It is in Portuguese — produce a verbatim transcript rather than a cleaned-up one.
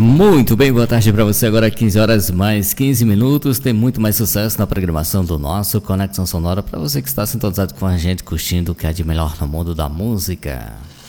Muito bem, boa tarde para você. Agora quinze horas mais quinze minutos. Tem muito mais sucesso na programação do nosso Conexão Sonora para você que está sintonizado com a gente, curtindo o que é de melhor no mundo da música.